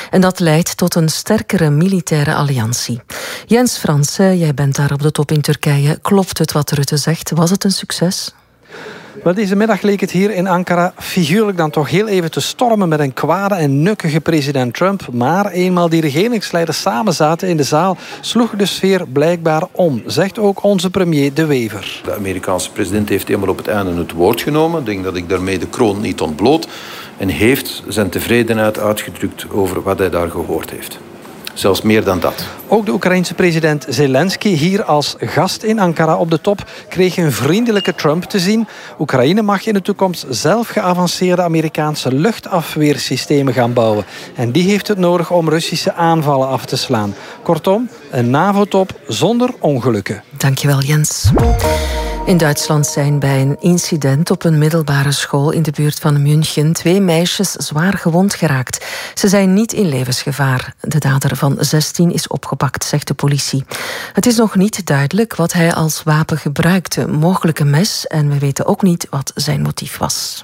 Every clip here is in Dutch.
En dat leidt tot een sterkere militaire alliantie. Jens Fransen, jij bent daar op de top in Turkije. Klopt het wat Rutte zegt? Was het een succes? Wel, deze middag leek het hier in Ankara figuurlijk dan toch heel even te stormen met een kwade en nukkige president Trump. Maar eenmaal die regeringsleiders samen zaten in de zaal, sloeg de sfeer blijkbaar om, zegt ook onze premier De Wever. De Amerikaanse president heeft eenmaal op het einde het woord genomen. Ik denk dat ik daarmee de kroon niet ontbloot. En heeft zijn tevredenheid uitgedrukt over wat hij daar gehoord heeft. Zelfs meer dan dat. Ook de Oekraïense president Zelensky, hier als gast in Ankara op de top, kreeg een vriendelijke Trump te zien. Oekraïne mag in de toekomst zelf geavanceerde Amerikaanse luchtafweersystemen gaan bouwen. En die heeft het nodig om Russische aanvallen af te slaan. Kortom, een NAVO-top zonder ongelukken. Dankjewel, Jens. In Duitsland zijn bij een incident op een middelbare school in de buurt van München 2 meisjes zwaar gewond geraakt. Ze zijn niet in levensgevaar. De dader van 16 is opgepakt, zegt de politie. Het is nog niet duidelijk wat hij als wapen gebruikte, mogelijk een mes, en we weten ook niet wat zijn motief was.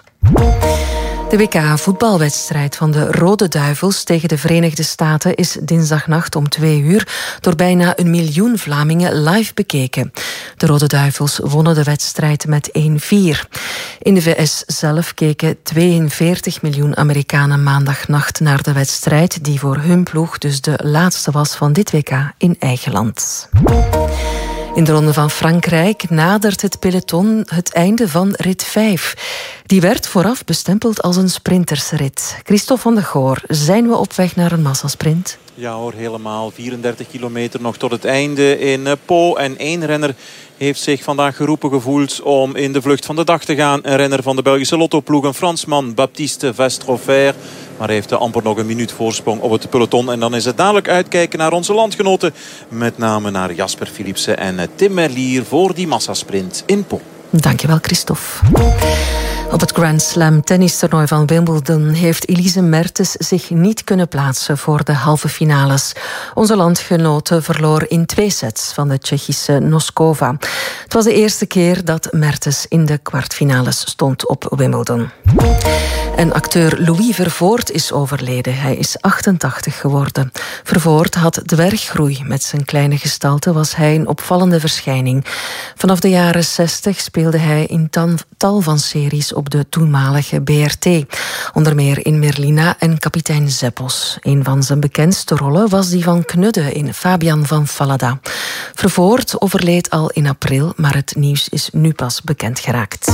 De WK-voetbalwedstrijd van de Rode Duivels tegen de Verenigde Staten is dinsdagnacht om 2 uur door bijna 1 miljoen Vlamingen live bekeken. De Rode Duivels wonnen de wedstrijd met 1-4. In de VS zelf keken 42 miljoen Amerikanen maandagnacht naar de wedstrijd, die voor hun ploeg dus de laatste was van dit WK in eigen land. In de Ronde van Frankrijk nadert het peloton het einde van rit 5. Die werd vooraf bestempeld als een sprintersrit. Christophe van de Goor, zijn we op weg naar een massasprint? Ja hoor, helemaal. 34 kilometer nog tot het einde in Po. En 1 renner heeft zich vandaag geroepen gevoeld om in de vlucht van de dag te gaan. Een renner van de Belgische Lotto-ploeg, een Fransman, Baptiste Vestrofer. Maar hij heeft amper nog een minuut voorsprong op het peloton. En dan is het dadelijk uitkijken naar onze landgenoten. Met name naar Jasper Philipsen en Tim Merlier voor die massasprint in Po. Dankjewel, Christophe. Op het Grand Slam tennistoernooi van Wimbledon heeft Elise Mertens zich niet kunnen plaatsen voor de halve finales. Onze landgenote verloor in 2 sets van de Tsjechische Noskova. Het was de eerste keer dat Mertens in de kwartfinales stond op Wimbledon. En acteur Louis Vervoort is overleden. Hij is 88 geworden. Vervoort had dwerggroei. Met zijn kleine gestalte was hij een opvallende verschijning. Vanaf de jaren 60 speelde hij in tal van series op de toenmalige BRT. Onder meer in Merlina en Kapitein Zeppos. Een van zijn bekendste rollen was die van Knudde in Fabian van Fallada. Vervoort overleed al in april, maar het nieuws is nu pas bekend geraakt.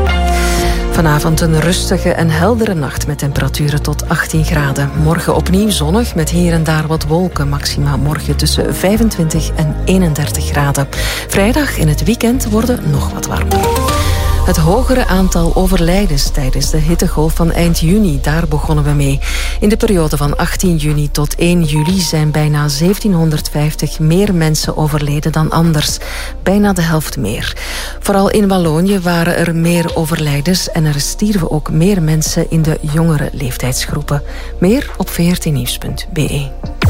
Vanavond een rustige en heldere nacht met temperaturen tot 18 graden. Morgen opnieuw zonnig met hier en daar wat wolken. Maxima morgen tussen 25 en 31 graden. Vrijdag in het weekend worden nog wat warmer. Het hogere aantal overlijdens tijdens de hittegolf van eind juni, daar begonnen we mee. In de periode van 18 juni tot 1 juli zijn bijna 1750 meer mensen overleden dan anders. Bijna de helft meer. Vooral in Wallonië waren er meer overlijdens en er stierven ook meer mensen in de jongere leeftijdsgroepen. Meer op vrtnieuws.be.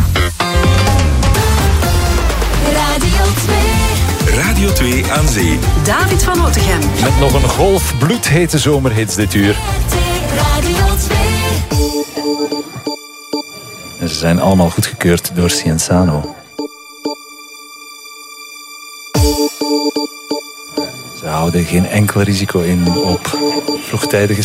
Radio 2 aan zee. David van Otegem. Met nog een golf bloedhete zomerhits dit uur. En ze zijn allemaal goedgekeurd door Cienzano. Ze houden geen enkel risico in op vroegtijdige